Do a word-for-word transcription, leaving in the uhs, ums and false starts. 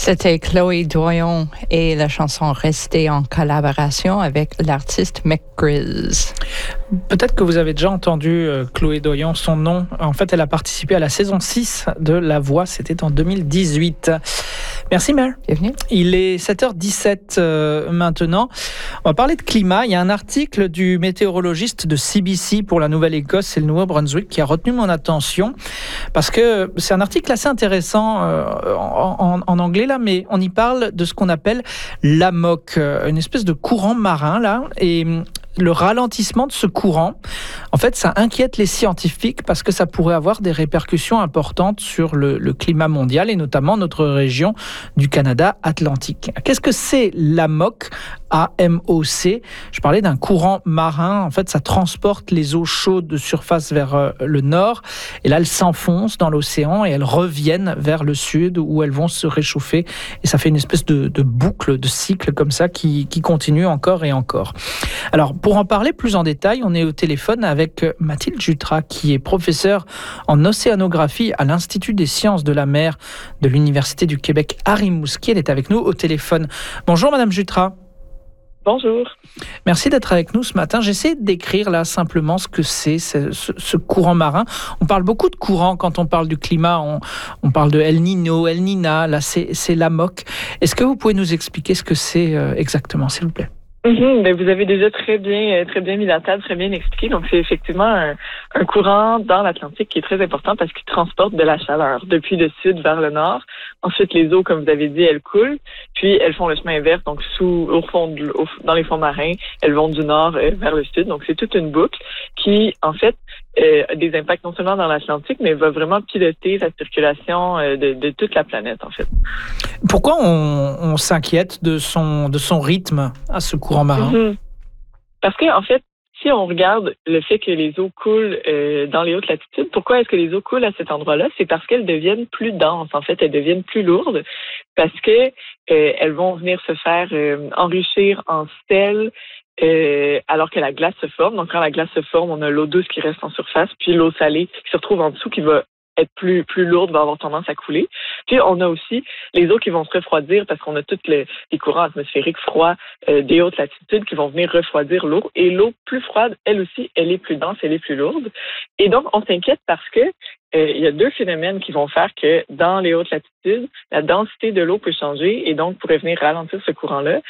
C'était Chloé Doyon et la chanson Restée en collaboration avec l'artiste McGrizz. Peut-être que vous avez déjà entendu euh, Chloé Doyon, son nom. En fait, elle a participé à la saison six de La Voix, c'était en deux mille dix-huit. Merci Mère. Bienvenue. Il est sept heures dix-sept euh, maintenant. On va parler de climat. Il y a un article du météorologiste de C B C pour la Nouvelle-Écosse et le Nouveau-Brunswick qui a retenu mon attention parce que c'est un article assez intéressant euh, en, en, en anglais là, mais on y parle de ce qu'on appelle l'A M O C, une espèce de courant marin là, et le ralentissement de ce courant, en fait, ça inquiète les scientifiques parce que ça pourrait avoir des répercussions importantes sur le, le climat mondial et notamment notre région du Canada atlantique. Qu'est-ce que c'est l'A M O C? A M O C. Je parlais d'un courant marin. En fait, ça transporte les eaux chaudes de surface vers euh, le nord. Et là, elles s'enfoncent dans l'océan et elles reviennent vers le sud où elles vont se réchauffer. Et ça fait une espèce de, de boucle, de cycle comme ça qui, qui continue encore et encore. Alors, pour en parler plus en détail, on est au téléphone avec Mathilde Jutras, qui est professeure en océanographie à l'Institut des sciences de la mer de l'Université du Québec à Rimouski. Elle est avec nous au téléphone. Bonjour Madame Jutras. Bonjour. Merci d'être avec nous ce matin. J'essaie de décrire là simplement ce que c'est, ce, ce courant marin. On parle beaucoup de courant quand on parle du climat. On, on parle de El Niño, El Niña. Là, c'est, c'est l'A M O C. Est-ce que vous pouvez nous expliquer ce que c'est euh, exactement, s'il vous plaît? Mm-hmm. Ben, vous avez déjà très bien, très bien mis la table, très bien expliqué. Donc, c'est effectivement un, un courant dans l'Atlantique qui est très important parce qu'il transporte de la chaleur depuis le sud vers le nord. Ensuite, les eaux, comme vous avez dit, elles coulent, puis elles font le chemin inverse, donc sous, au fond, de, au, dans les fonds marins, elles vont du nord euh, vers le sud. Donc, c'est toute une boucle qui, en fait, euh, a des impacts non seulement dans l'Atlantique, mais va vraiment piloter la circulation euh, de, de toute la planète, en fait. Pourquoi on, on s'inquiète de son, de son rythme à ce courant marin? Mm-hmm. Parce que, en fait, si on regarde le fait que les eaux coulent euh, dans les hautes latitudes, pourquoi est-ce que les eaux coulent à cet endroit-là? C'est parce qu'elles deviennent plus denses, en fait, elles deviennent plus lourdes, parce que euh, elles vont venir se faire euh, enrichir en sel euh, alors que la glace se forme. Donc, quand la glace se forme, on a l'eau douce qui reste en surface, puis l'eau salée qui se retrouve en dessous, qui va être plus plus lourde, va avoir tendance à couler. Puis on a aussi les eaux qui vont se refroidir parce qu'on a tous les, les courants atmosphériques froids euh, des hautes latitudes qui vont venir refroidir l'eau. Et l'eau plus froide, elle aussi, elle est plus dense, elle est plus lourde. Et donc, on s'inquiète parce que euh, il y a deux phénomènes qui vont faire que dans les hautes latitudes, la densité de l'eau peut changer et donc pourrait venir ralentir ce courant-là.